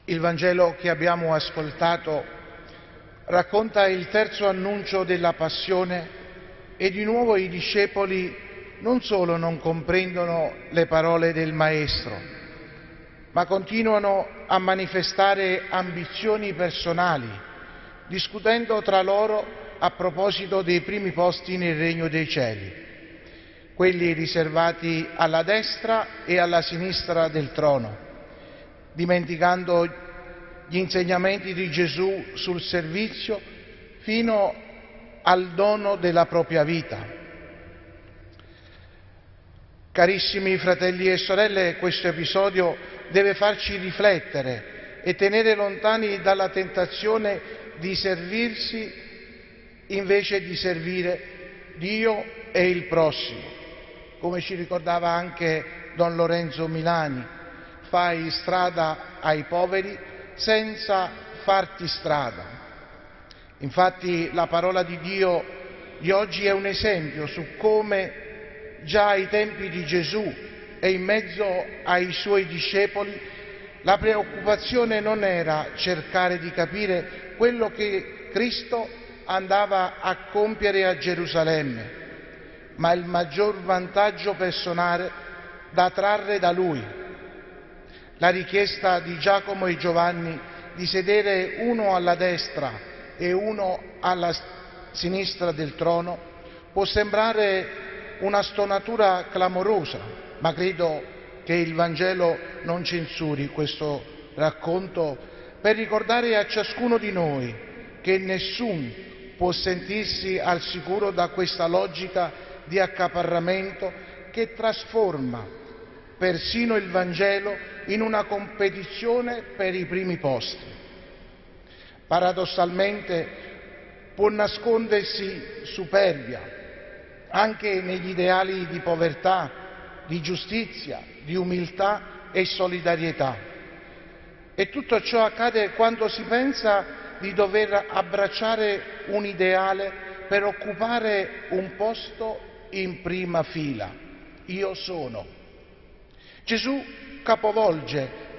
Il Vangelo che abbiamo ascoltato racconta il terzo annuncio della Passione e di nuovo i discepoli non solo non comprendono le parole del Maestro, ma continuano a manifestare ambizioni personali, discutendo tra loro a proposito dei primi posti nel Regno dei Cieli, quelli riservati alla destra e alla sinistra del trono, dimenticando gli insegnamenti di Gesù sul servizio fino al dono della propria vita. Carissimi fratelli e sorelle, questo episodio deve farci riflettere e tenere lontani dalla tentazione di servirsi invece di servire Dio e il prossimo. Come ci ricordava anche Don Lorenzo Milani, fai strada ai poveri senza farti strada. Infatti la parola di Dio di oggi è un esempio su come già ai tempi di Gesù e in mezzo ai suoi discepoli la preoccupazione non era cercare di capire quello che Cristo andava a compiere a Gerusalemme, ma il maggior vantaggio personale da trarre da Lui. La richiesta di Giacomo e Giovanni di sedere uno alla destra e uno alla sinistra del trono può sembrare una stonatura clamorosa, ma credo che il Vangelo non censuri questo racconto per ricordare a ciascuno di noi che nessuno può sentirsi al sicuro da questa logica di accaparramento che trasforma persino il Vangelo in una competizione per i primi posti. Paradossalmente può nascondersi superbia anche negli ideali di povertà, di giustizia, di umiltà e solidarietà. E tutto ciò accade quando si pensa di dover abbracciare un ideale per occupare un posto in prima fila. Io sono. Gesù capovolge